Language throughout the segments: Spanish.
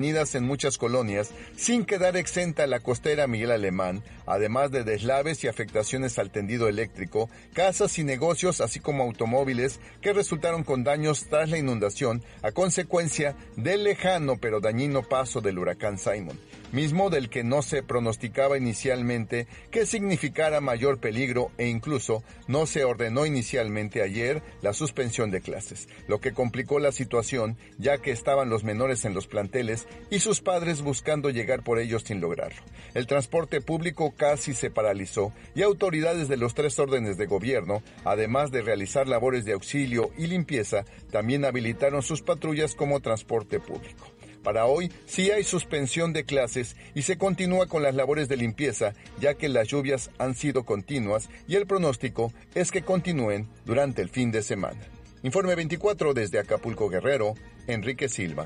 en muchas colonias, sin quedar exenta la costera Miguel Alemán, además de deslaves y afectaciones al tendido eléctrico, casas y negocios, así como automóviles que resultaron con daños tras la inundación a consecuencia del lejano pero dañino paso del huracán Simon, mismo del que no se pronosticaba inicialmente que significara mayor peligro e incluso no se ordenó inicialmente ayer la suspensión de clases, lo que complicó la situación ya que estaban los menores en los planteles y sus padres buscando llegar por ellos sin lograrlo. El transporte público casi se paralizó y autoridades de los 3 órdenes de gobierno, además de realizar labores de auxilio y limpieza, también habilitaron sus patrullas como transporte público. Para hoy sí hay suspensión de clases y se continúa con las labores de limpieza, ya que las lluvias han sido continuas y el pronóstico es que continúen durante el fin de semana. Informe 24 desde Acapulco, Guerrero, Enrique Silva.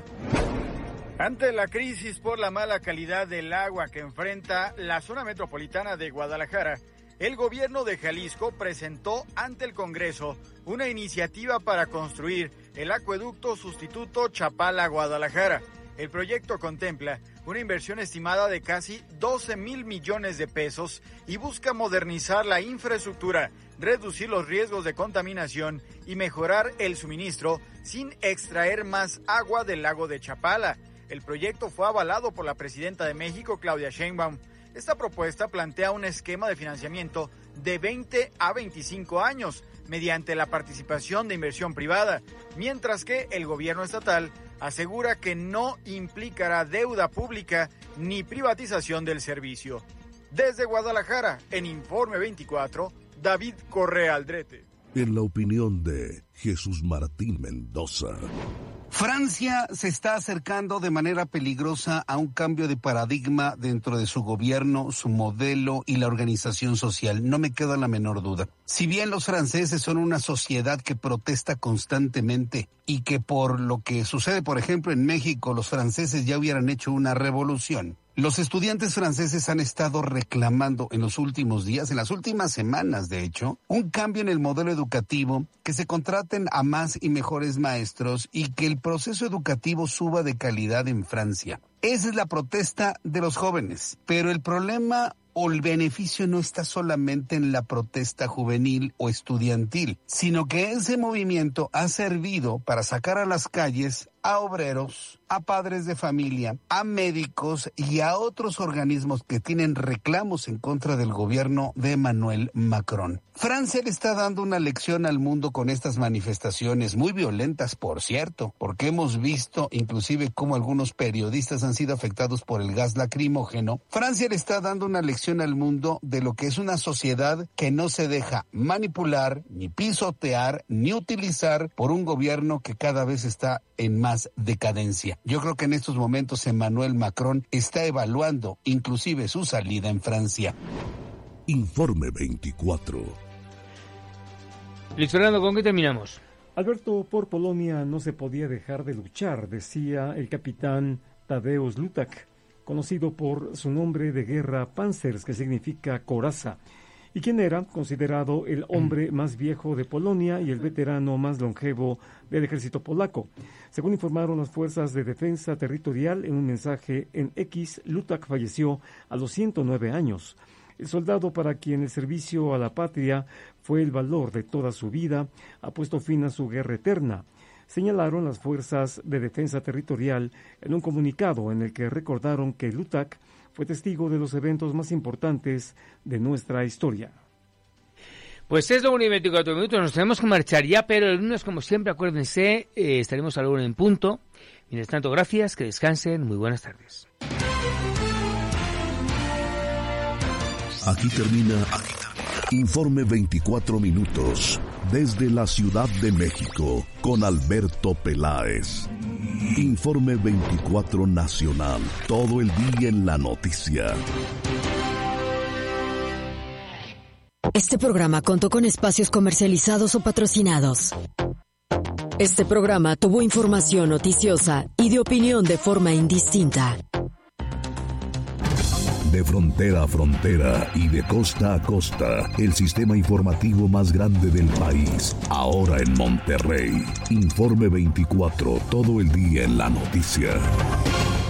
Ante la crisis por la mala calidad del agua que enfrenta la zona metropolitana de Guadalajara, el gobierno de Jalisco presentó ante el Congreso una iniciativa para construir el acueducto sustituto Chapala-Guadalajara. El proyecto contempla una inversión estimada de casi 12,000 millones de pesos y busca modernizar la infraestructura, reducir los riesgos de contaminación y mejorar el suministro sin extraer más agua del lago de Chapala. El proyecto fue avalado por la presidenta de México, Claudia Sheinbaum. Esta propuesta plantea un esquema de financiamiento de 20 a 25 años mediante la participación de inversión privada, mientras que el gobierno estatal asegura que no implicará deuda pública ni privatización del servicio. Desde Guadalajara, en Informe 24, David Correa Aldrete. En la opinión de Jesús Martín Mendoza. Francia se está acercando de manera peligrosa a un cambio de paradigma dentro de su gobierno, su modelo y la organización social. No me queda la menor duda. Si bien los franceses son una sociedad que protesta constantemente y que por lo que sucede, por ejemplo, en México, los franceses ya hubieran hecho una revolución, los estudiantes franceses han estado reclamando en los últimos días, en las últimas semanas de hecho, un cambio en el modelo educativo, que se contraten a más y mejores maestros y que el proceso educativo suba de calidad en Francia. Esa es la protesta de los jóvenes, pero el problema o el beneficio no está solamente en la protesta juvenil o estudiantil, sino que ese movimiento ha servido para sacar a las calles a obreros, a padres de familia, a médicos y a otros organismos que tienen reclamos en contra del gobierno de Emmanuel Macron. Francia le está dando una lección al mundo con estas manifestaciones muy violentas, por cierto, porque hemos visto inclusive cómo algunos periodistas han sido afectados por el gas lacrimógeno. Francia le está dando una lección al mundo de lo que es una sociedad que no se deja manipular, ni pisotear, ni utilizar por un gobierno que cada vez está en más decadencia. Yo creo que en estos momentos Emmanuel Macron está evaluando inclusive su salida en Francia. Informe 24. Luis Fernando, ¿con qué terminamos? Alberto, por Polonia no se podía dejar de luchar, decía el capitán Tadeusz Lutak, conocido por su nombre de guerra Panzers, que significa coraza, y quien era considerado el hombre más viejo de Polonia y el veterano más longevo del ejército polaco. Según informaron las fuerzas de defensa territorial en un mensaje en X, Lutak falleció a los 109 años. El soldado para quien el servicio a la patria fue el valor de toda su vida ha puesto fin a su guerra eterna, señalaron las fuerzas de defensa territorial en un comunicado en el que recordaron que Lutak fue testigo de los eventos más importantes de nuestra historia. Pues es lo 1:24 minutos, nos tenemos que marchar ya, pero el lunes, como siempre, acuérdense, estaremos a la 1 en punto. Mientras tanto, gracias, que descansen, muy buenas tardes. Aquí termina Informe 24 minutos, desde la Ciudad de México, con Alberto Peláez. Informe 24 Nacional, todo el día en la noticia. Este programa contó con espacios comercializados o patrocinados. Este programa tuvo información noticiosa y de opinión de forma indistinta. De frontera a frontera y de costa a costa, el sistema informativo más grande del país, ahora en Monterrey. Informe 24, todo el día en la noticia.